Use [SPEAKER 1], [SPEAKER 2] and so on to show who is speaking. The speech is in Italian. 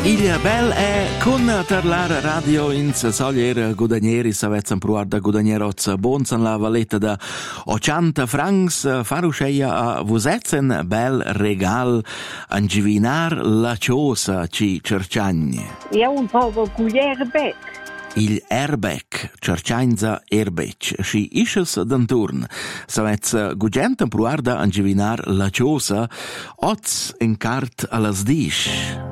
[SPEAKER 1] Il bel è con tarlar radio in solier guadanieri savezzan pruarda guadanieroz bonsan la valetta da 80 francs faruscheia a vusetzen bel regal angivinar la ciosa ci cerciagne.
[SPEAKER 2] Ja un po' cuglierbec.
[SPEAKER 1] Il Erbec, cerciainza Erbec, schi isches d'anturn, savezza gugenta pruarda angivinar la ciosa, oz en cart a las disch.